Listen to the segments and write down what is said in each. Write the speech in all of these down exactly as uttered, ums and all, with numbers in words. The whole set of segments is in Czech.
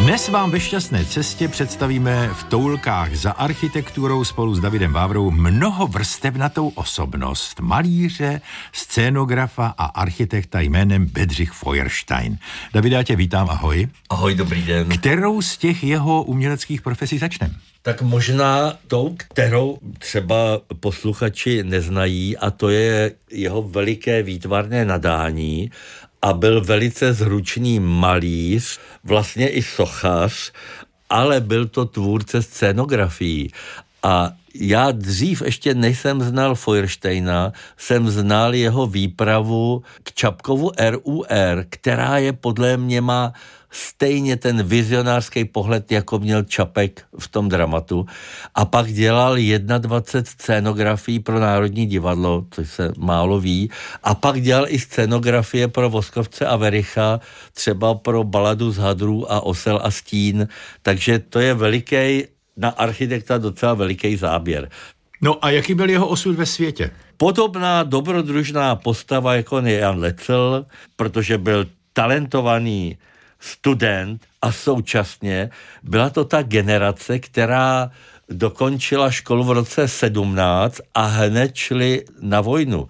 Dnes vám ve šťastné cestě představíme v toulkách za architekturou spolu s Davidem Vávrou mnohovrstevnatou osobnost, malíře, scénografa a architekta jménem Bedřich Feuerstein. Davide, já tě vítám, ahoj. Ahoj, dobrý den. Kterou z těch jeho uměleckých profesí začneme? Tak možná tou, kterou třeba posluchači neznají, a to je jeho veliké výtvarné nadání, a byl velice zručný malíř, vlastně i sochař, ale byl to tvůrce scénografií. A já dřív ještě než jsem znal Feuersteina, jsem znal jeho výpravu k Čapkovu R U R, která je podle mě má stejně ten vizionářský pohled, jako měl Čapek v tom dramatu. A pak dělal dvacet jedna scénografií pro Národní divadlo, což se málo ví. A pak dělal i scénografie pro Voskovce a Vericha, třeba pro Baladu z hadrů a Osel a stín. Takže to je veliký, na architekta docela veliký záběr. No a jaký byl jeho osud ve světě? Podobná dobrodružná postava jako Jan Lecl, protože byl talentovaný student a současně byla to ta generace, která dokončila školu v roce sedmnáct a hned šli na vojnu.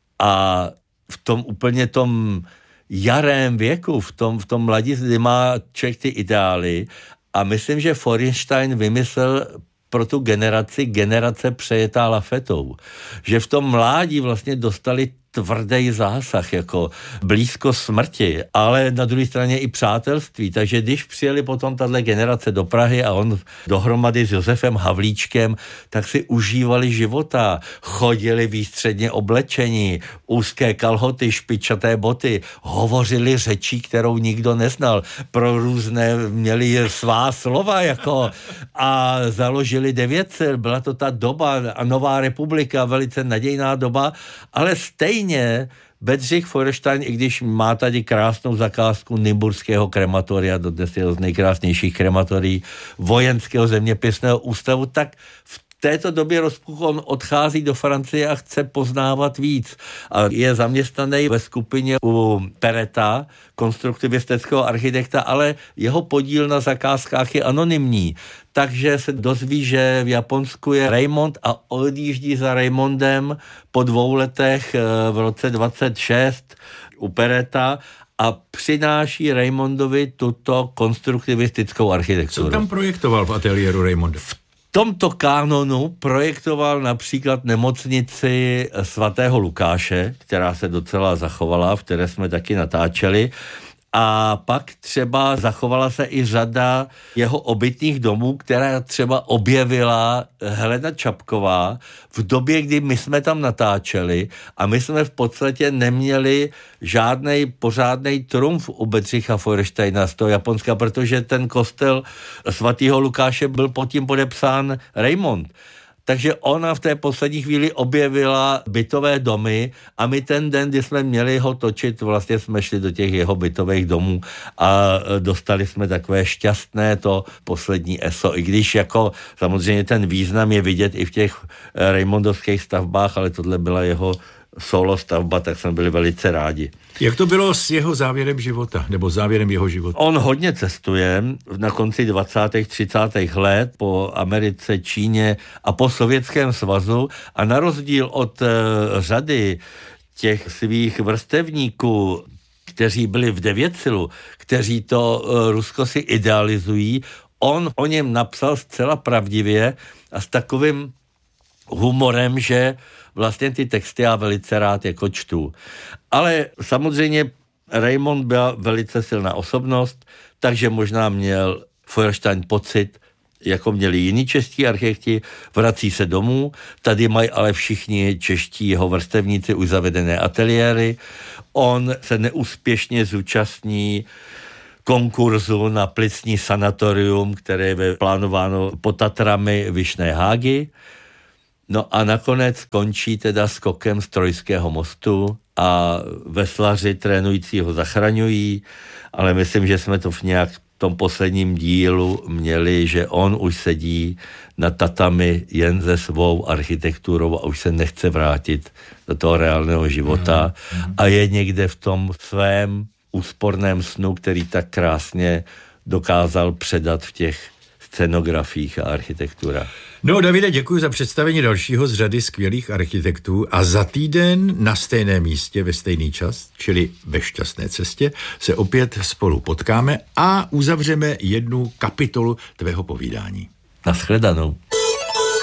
A v tom úplně tom jarém věku, v tom, v tom mladí, kdy má člověk ty ideály, a myslím, že Feuerstein vymyslel pro tu generaci generace přejetá lafetou. Že v tom mládí vlastně dostali tvrdý zásah, jako blízko smrti, ale na druhé straně i přátelství. Takže když přijeli potom tato generace do Prahy a on dohromady s Josefem Havlíčkem, tak si užívali života. Chodili výstředně oblečení, úzké kalhoty, špičaté boty, hovořili řečí, kterou nikdo neznal. Pro různé měli svá slova, jako a založili Devětsil. Byla to ta doba a Nová republika, velice nadějná doba, ale stejně Bedřich Feuerstein, i když má tady krásnou zakázku Nymburského krematoria, dodnes je z nejkrásnějších krematorií Vojenského zeměpisného ústavu, tak v této době rozpuchu on odchází do Francie a chce poznávat víc. A je zaměstnaný ve skupině u Pereta, konstruktivistického architekta, ale jeho podíl na zakázkách je anonymní. Takže se dozví, že v Japonsku je Raymond a odjíždí za Raymondem po dvou letech v roce dvacet šest u Pereta a přináší Raymondovi tuto konstruktivistickou architekturu. Co tam projektoval v ateliéru Raymonda? V tomto kánonu projektoval například nemocnici svatého Lukáše, která se docela zachovala, v které jsme taky natáčeli. A pak třeba zachovala se i řada jeho obytných domů, která třeba objevila Helena Čapková v době, kdy my jsme tam natáčeli a my jsme v podstatě neměli žádnej pořádnej trumf u Bedřicha Feuersteina z toho Japonska, protože ten kostel svatého Lukáše byl pod tím podepsán Raymond. Takže ona v té poslední chvíli objevila bytové domy a my ten den, kdy jsme měli ho točit, vlastně jsme šli do těch jeho bytových domů a dostali jsme takové šťastné to poslední eso. I když jako samozřejmě ten význam je vidět i v těch Raymondovských stavbách, ale tohle byla jeho solo stavba, tak jsme byli velice rádi. Jak to bylo s jeho závěrem života, nebo závěrem jeho života? On hodně cestuje na konci dvacátých třicátých let po Americe, Číně a po Sovětském svazu a na rozdíl od uh, řady těch svých vrstevníků, kteří byli v Devětsilu, kteří to uh, Rusko si idealizují, on o něm napsal zcela pravdivě a s takovým humorem, že vlastně ty texty já velice rád jako čtu. Ale samozřejmě Raymond byla velice silná osobnost, takže možná měl Feuerstein pocit, jako měli jiní čeští architekti, vrací se domů, tady mají ale všichni čeští jeho vrstevníci už zavedené ateliéry, on se neúspěšně zúčastní konkurzu na plicní sanatorium, které je plánováno pod Tatrami Vyšné Hágy. No a nakonec končí teda skokem z Trojského mostu a veslaři trénující ho zachraňují, ale myslím, že jsme to v nějak tom posledním dílu měli, že on už sedí na tatami jen se svou architekturou a už se nechce vrátit do toho reálného života mm. a je někde v tom svém úsporném snu, který tak krásně dokázal předat v těch scenografiích a architekturách. No, Davide, děkuji za představení dalšího z řady skvělých architektů a za týden na stejném místě ve stejný čas, čili ve Šťastné cestě, se opět spolu potkáme a uzavřeme jednu kapitolu tvého povídání. Naschledanou.